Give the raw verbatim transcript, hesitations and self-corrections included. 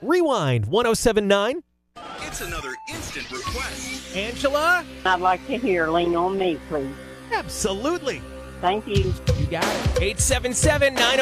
Rewind one oh seven point nine. It's another instant request. Angela? I'd like to hear Lean on Me, please. Absolutely. Thank you. You got it. eight seven seven, nine